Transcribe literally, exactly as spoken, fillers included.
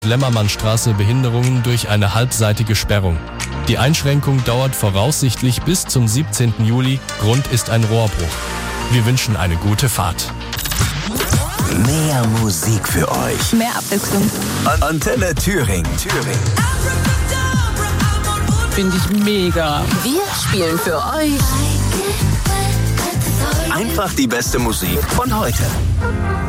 Lemmermannstraße Behinderungen durch eine halbseitige Sperrung. Die Einschränkung dauert voraussichtlich bis zum siebzehnten Juli. Grund ist ein Rohrbruch. Wir wünschen eine gute Fahrt. Mehr Musik für euch. Mehr Abwechslung. An- Antenne Thüringen. Thüringen. Finde ich mega. Wir spielen für euch Einfach die beste Musik von heute.